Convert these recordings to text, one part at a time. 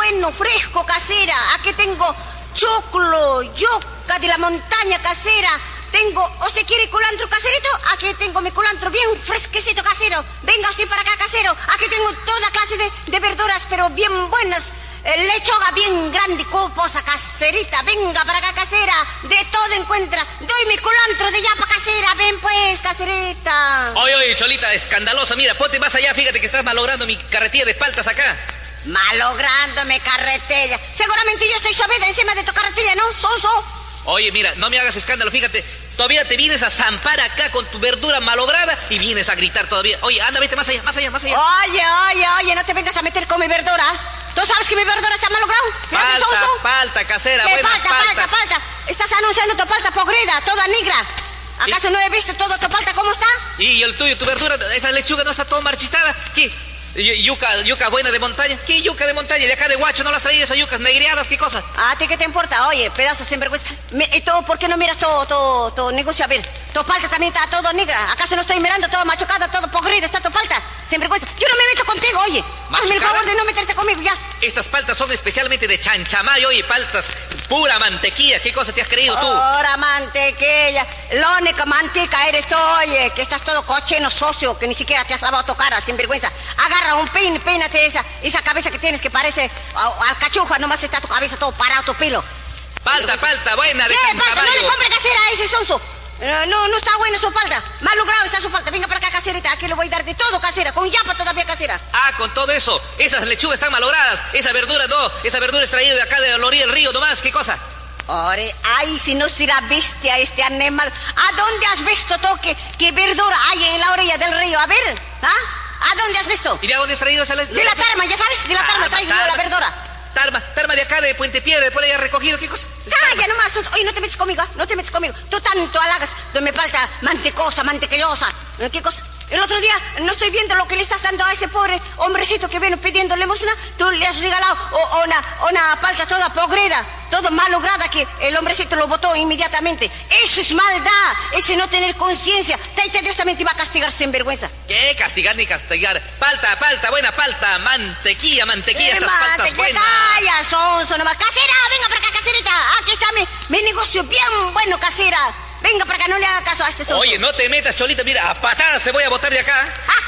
bueno, fresco, casera. Aquí tengo choclo, yuca de la montaña casera. Tengo, ¿usted quiere culantro caserito? Aquí tengo mi culantro bien fresquecito casero. Venga usted para acá casero. Aquí tengo toda clase de verduras, pero bien buenas. Lechuga bien grande, cuposa, caserita. Venga para acá casera. De todo encuentra. Doy mi culantro de yapa casera. Ven pues, caserita. Oye, Cholita, escandalosa. Mira, ponte más allá. Fíjate que estás malogrando mi carretilla de paltas acá. Malográndome carretilla. Seguramente yo estoy subida encima de tu carretilla, ¿no, Sonso? Oye, mira, no me hagas escándalo, fíjate. Todavía te vienes a zampar acá con tu verdura malograda y vienes a gritar todavía. Oye, anda, vete más allá, más allá, más allá. Oye, no te vengas a meter con mi verdura. ¿Tú sabes que mi verdura está malograda? Palta, casera, ¿Qué buena palta? Estás anunciando tu palta podrida, toda negra. ¿Acaso no he visto todo tu palta cómo está? Y el tuyo, tu verdura, esa lechuga no está toda marchitada. ¿Qué? Yuca buena de montaña. ¿Qué yuca de montaña? De acá de Huacho no las traías esas yucas negreadas, ¿qué cosa? ¿A ti qué te importa? Oye, pedazo sinvergüenza. ¿Y tú por qué no miras tu negocio? A ver, tu palta también está todo negra. ¿Acaso no estoy mirando todo machucada, todo podrida? Está tu palta, sinvergüenza. Yo no me meto contigo, oye. Hazme el favor de no meterte conmigo, ya. Estas paltas son especialmente de Chanchamayo, oye, paltas pura mantequilla. ¿Qué cosa te has creído tú? Pura mantequilla. La única manteca eres tú, oye, que estás todo cochino, socio, que ni siquiera te has lavado tu cara, sinvergüenza. Agarra un peine, peínate esa cabeza que tienes que parece alcachufa, nomás está tu cabeza todo parado, tu pelo. Palta, buena de Chanchamayo. No le compre casera a ese sonso. No está buena su palta. Mal logrado está su palta. Venga para acá, caserita. Aquí le voy a dar de todo, casera. Con yapa todavía, casera. Ah, con todo eso. Esas lechugas están malogradas. Esa verdura no. Esa verdura es traída de acá de la orilla del río nomás. ¿Qué cosa? Ore, ay, si no será bestia este animal. ¿A dónde has visto tú que verdura hay en la orilla del río? A ver, ¿A dónde has visto? ¿Y de dónde has traído esa lechuga? De la Tarma, ya sabes. De la Tarma traigo yo la verdura. Tarma de acá de Puente Piedra, por ahí has recogido, ¿qué cosa? Calla nomás, oye, no te metes conmigo, Tú tanto halagas de mi palta mantecosa, mantequillosa. ¿Qué cosa? El otro día no estoy viendo lo que le estás dando a ese pobre hombrecito que viene pidiendo limosna. Tú le has regalado una palta toda podrida, toda malograda, que el hombrecito lo botó inmediatamente. Eso es maldad, ese no tener conciencia. Dios también te va a castigar sin vergüenza. ¿Qué? Castigar ni castigar. Palta, buena palta. Mantequilla, estas paltas buenas. Calla, sonso nomás. Casera, venga para acá, caserita. Aquí está mi negocio bien bueno, casera. Venga para acá, no le haga caso a este sonso. Oye, no te metas, Cholita, mira, a patadas se voy a botar de acá.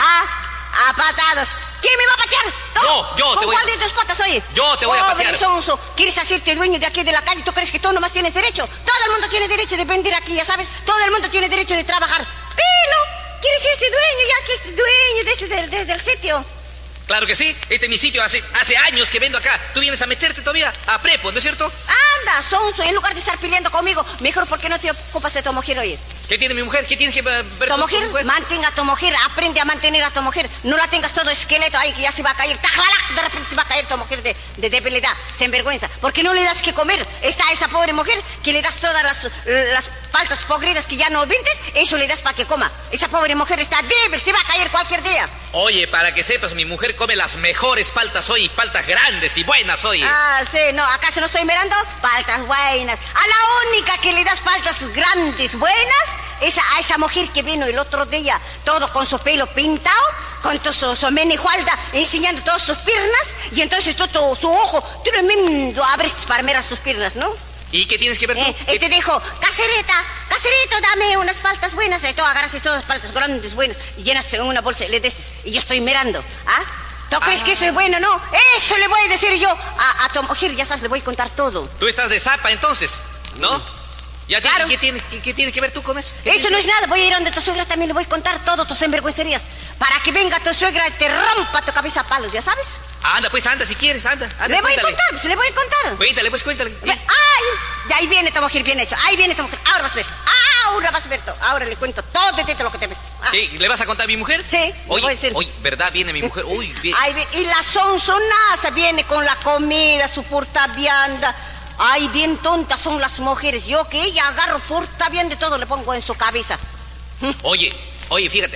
A patadas. ¿Quién me va a patear? ¿Tú? Yo te voy a... ¿Cuál de tus patas, oye? Yo te voy a patear. Pobre sonso, ¿quieres hacerte dueño de aquí de la calle? ¿Tú crees que tú nomás tienes derecho? Todo el mundo tiene derecho de vender aquí, ya sabes. Todo el mundo tiene derecho de trabajar. Pero, ¿quieres ser dueño ya que es dueño del sitio? Claro que sí, este es mi sitio, hace años que vendo acá. Tú vienes a meterte todavía a prepo, ¿no es cierto? Anda, sonso, en lugar de estar peleando conmigo, mejor ¿por qué no te ocupas de tu mujer, oye? ¿Qué tiene mi mujer? ¿Qué tienes que ver tu mujer? Mantenga a tu mujer, aprende a mantener a tu mujer. No la tengas todo esqueleto ahí que ya se va a caer. De repente se va a caer tu mujer de debilidad, sin vergüenza. Porque no le das que comer. Está esa pobre mujer que le das todas las paltas podridas que ya no vendes, eso le das para que coma. Esa pobre mujer está débil, se va a caer cualquier día. Oye, para que sepas, mi mujer come las mejores paltas hoy, paltas grandes y buenas hoy. Sí, no, ¿acaso no estoy mirando? Paltas buenas. A la única que le das paltas grandes, buenas, a esa mujer que vino el otro día, todo con su pelo pintado, con su menijualda, enseñando todas sus piernas, y entonces todo su ojo tremendo abres para mirar sus piernas, ¿no? ¿Y qué tienes que ver tú? Te dijo, caserito, dame unas paltas buenas. Y tú agarraste todas las paltas grandes, buenas, y llenas en una bolsa y le dices, y yo estoy mirando, ¿Tú crees que eso es bueno? No, eso le voy a decir yo a tu mujer, ya sabes, le voy a contar todo. Tú estás de zapa entonces, ¿no? ¿Ya claro. ¿Qué tienes que ver tú con eso? Eso no es nada, voy a ir donde tu suegra también, le voy a contar todo tus envergüencerías, para que venga tu suegra y te rompa tu cabeza a palos, ¿ya sabes? Anda, pues anda si quieres, anda. Le voy a contar. Cuéntale. ¡Ay! Y ahí viene tu mujer, bien hecho, ahora vas a ver todo, ahora le cuento todo lo que te ves. ¿Qué? ¿Le vas a contar a mi mujer? Sí, oye, ¿verdad? Viene mi mujer, bien. Y la sonsonaza viene con la comida, su portavianda. Ay, bien tontas son las mujeres. Yo que ella agarro portavianda y todo le pongo en su cabeza. Oye, fíjate,